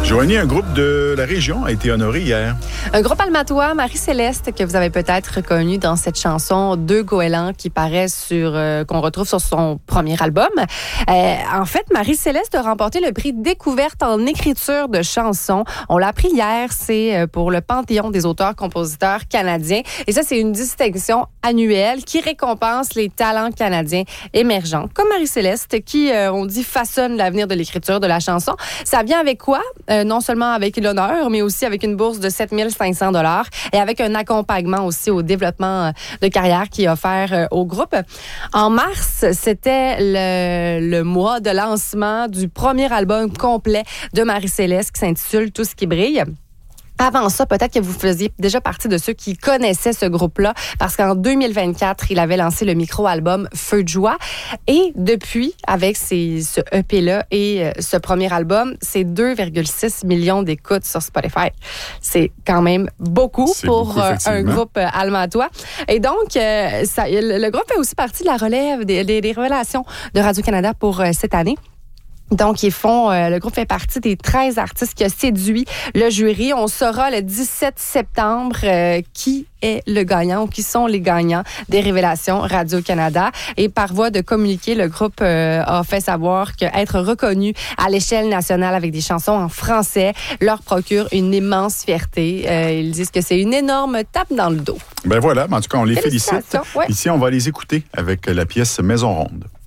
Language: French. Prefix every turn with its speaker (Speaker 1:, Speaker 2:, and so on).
Speaker 1: Joanie, un groupe de la région a été honoré hier.
Speaker 2: Un groupe almatois, Marie-Céleste, que vous avez peut-être reconnu dans cette chanson Deux goélands qui paraît qu'on retrouve sur son premier album. En fait, Marie-Céleste a remporté le prix Découverte en écriture de chansons. On l'a appris hier, c'est pour le Panthéon des auteurs-compositeurs canadiens. Et ça, c'est une distinction annuelle qui récompense les talents canadiens émergents, comme Marie-Céleste, qui, on dit, façonne l'avenir de l'écriture de la chanson. Ça vient avec quoi? Non seulement avec l'honneur, mais aussi avec une bourse de 7 500 $ et avec un accompagnement aussi au développement de carrière qui est offert au groupe. En mars, c'était le mois de lancement du premier album complet de Marie-Céleste qui s'intitule Tout ce qui brille. Avant ça, peut-être que vous faisiez déjà partie de ceux qui connaissaient ce groupe-là, parce qu'en 2024, il avait lancé le micro-album Feu de joie. Et depuis, avec ce EP-là et ce premier album, c'est 2,6 millions d'écoutes sur Spotify. C'est quand même beaucoup pour un groupe almatois. Et donc, le groupe fait aussi partie de la relève des révélations de Radio-Canada pour cette année. Donc, le groupe fait partie des 13 artistes qui a séduit le jury. On saura le 17 septembre qui est le gagnant ou qui sont les gagnants des révélations Radio-Canada. Et par voie de communiqué, le groupe a fait savoir qu'être reconnu à l'échelle nationale avec des chansons en français leur procure une immense fierté. Ils disent que c'est une énorme tape dans le dos.
Speaker 1: Ben voilà, en tout cas, on les félicite.
Speaker 2: Ouais.
Speaker 1: Ici, on va les écouter avec la pièce Maison Ronde.